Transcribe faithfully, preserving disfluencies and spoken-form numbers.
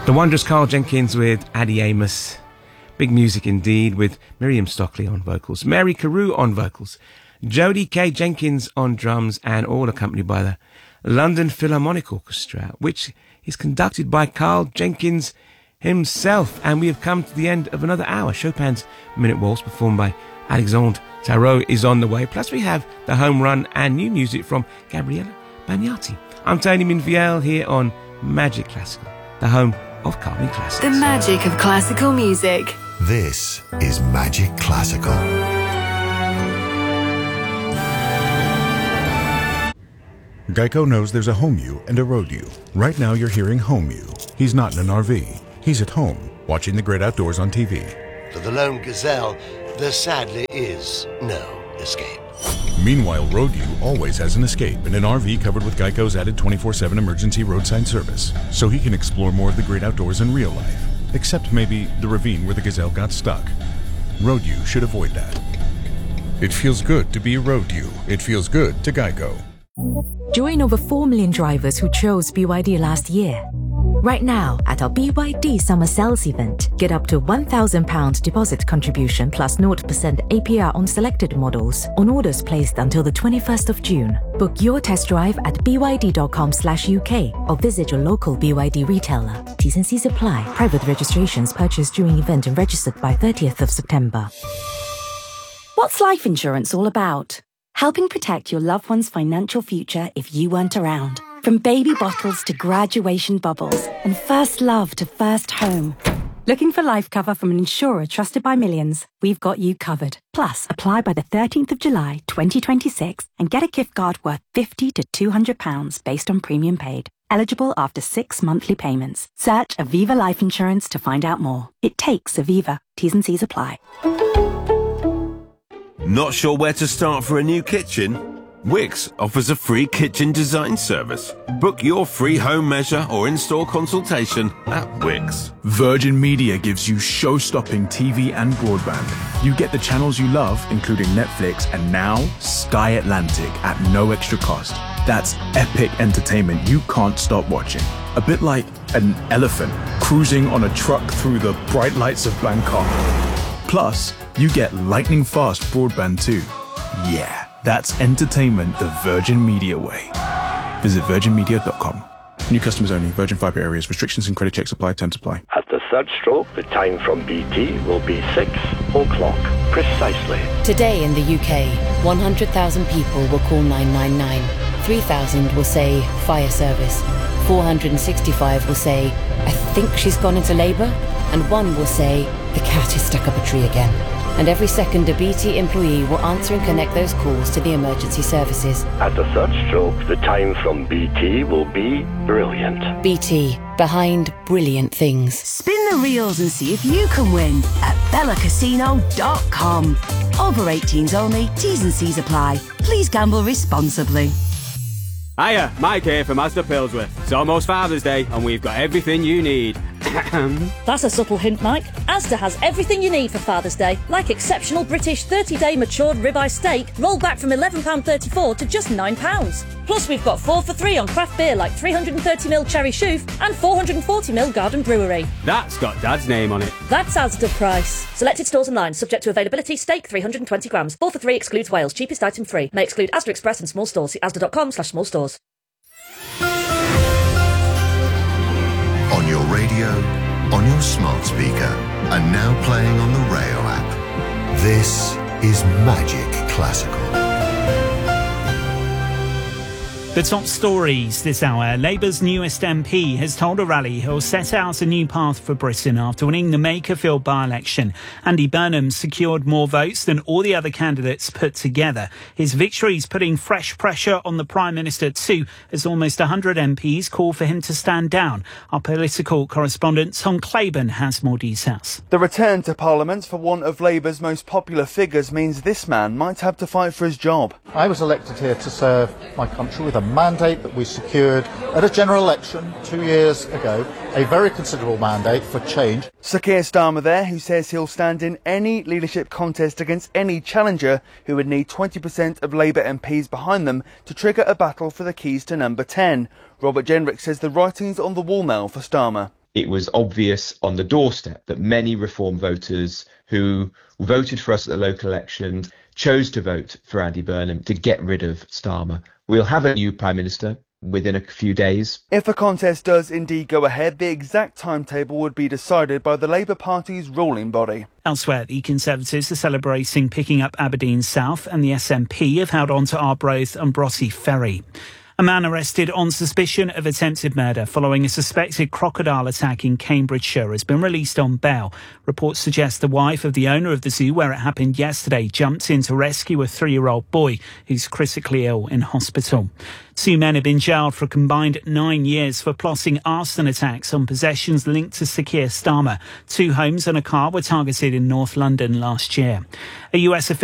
The wondrous Carl Jenkins with Addie Amos. Big music indeed, with Miriam Stockley on vocals, Mary Carew on vocals, Jodie K. Jenkins on drums, and all accompanied by the London Philharmonic Orchestra, which is conducted by Carl Jenkins himself. And we have come to the end of another hour. Chopin's Minute Waltz, performed by Alexandre Tarot, is on the way. Plus we have the home run and new music from Gabriella Bagnati. I'm Tony Minfiel here on Magic Classical, the home of Carling Classics. The magic of classical music. This is Magic Classical. Geico knows there's a home you and a road you. Right now you're hearing home you. He's not in an R V. He's at home, watching the great outdoors on T V. For the lone gazelle, there sadly is no escape. Meanwhile, Road U always has an escape in an R V covered with Geico's added twenty-four seven emergency roadside service, so he can explore more of the great outdoors in real life, except maybe the ravine where the gazelle got stuck. Road U should avoid that. It feels good to be Road U. It feels good to Geico. Join over four million drivers who chose B Y D last year. Right now, at our B Y D Summer Sales event, get up to one thousand pounds deposit contribution plus zero percent A P R on selected models on orders placed until the twenty-first of June. Book your test drive at b y d dot com slash u k or visit your local B Y D retailer. T's and C's apply. Private registrations purchased during event and registered by thirtieth of September. What's life insurance all about? Helping protect your loved one's financial future if you weren't around. From baby bottles to graduation bubbles and first love to first home. Looking for life cover from an insurer trusted by millions? We've got you covered. Plus, apply by the thirteenth of July twenty twenty-six and get a gift card worth fifty to two hundred pounds based on premium paid. Eligible after six monthly payments. Search Aviva Life Insurance to find out more. It takes Aviva. T's and C's apply. Not sure where to start for a new kitchen? Wix offers a free kitchen design service. Book your free home measure or install consultation at Wix. Virgin Media gives you show-stopping T V and broadband. You get the channels you love, including Netflix and now Sky Atlantic at no extra cost. That's epic entertainment you can't stop watching. A bit like an elephant cruising on a truck through the bright lights of Bangkok. Plus, you get lightning-fast broadband too. Yeah. That's entertainment the Virgin Media way. Visit virgin media dot com. New customers only. Virgin Fibre areas. Restrictions and credit checks apply. Terms apply. At the third stroke, the time from B T will be six o'clock precisely. Today in the U K, one hundred thousand people will call nine nine nine. three thousand will say fire service. four hundred sixty-five will say, I think she's gone into labour. And one will say, the cat has stuck up a tree again. And every second a B T employee will answer and connect those calls to the emergency services. At the third stroke, the time from B T will be brilliant. B T, behind brilliant things. Spin the reels and see if you can win at bella casino dot com. Over eighteens only, T's and C's apply. Please gamble responsibly. Hiya, Mike here from Asda Pilsworth. It's almost Father's Day and we've got everything you need. That's a subtle hint, Mike. Asda has everything you need for Father's Day, like exceptional British thirty-day matured ribeye steak, rolled back from eleven pounds thirty-four to just nine pounds. Plus, we've got four for three on craft beer like three hundred thirty milliliter Cherry Chouf and four hundred forty milliliter Garden Brewery. That's got Dad's name on it. That's Asda price. Selected stores online, subject to availability. Steak three hundred twenty grams. four for three excludes Wales. Cheapest item free. May exclude Asda Express and small stores. See asda dot com slash small stores. On your radio, on your smart speaker, and now playing on the Rayo app. This is Magic Classical. The top stories this hour. Labour's newest M P has told a rally he'll set out a new path for Britain after winning the Makerfield by-election. Andy Burnham secured more votes than all the other candidates put together. His victory's putting fresh pressure on the Prime Minister too, as almost one hundred M Ps call for him to stand down. Our political correspondent Tom Claiborne has more details. The return to Parliament for one of Labour's most popular figures means this man might have to fight for his job. I was elected here to serve my country with a mandate that we secured at a general election two years ago, a very considerable mandate for change. Sir Keir Starmer there, who says he'll stand in any leadership contest against any challenger who would need twenty percent of Labour M Ps behind them to trigger a battle for the keys to number ten. Robert Jenrick says the writing's on the wall now for Starmer. it was obvious on the doorstep that many Reform voters who voted for us at the local election chose to vote for Andy Burnham to get rid of Starmer. We'll have a new Prime Minister within a few days. If the contest does indeed go ahead, the exact timetable would be decided by the Labour Party's ruling body. Elsewhere, the Conservatives are celebrating picking up Aberdeen South, and the S N P have held on to Arbroath and Broughty Ferry. A man arrested on suspicion of attempted murder following a suspected crocodile attack in Cambridgeshire has been released on bail. Reports suggest the wife of the owner of the zoo where it happened yesterday jumped in to rescue a three-year-old boy who's critically ill in hospital. Two men have been jailed for a combined nine years for plotting arson attacks on possessions linked to Sir Keir Starmer. Two homes and a car were targeted in North London last year. A U S official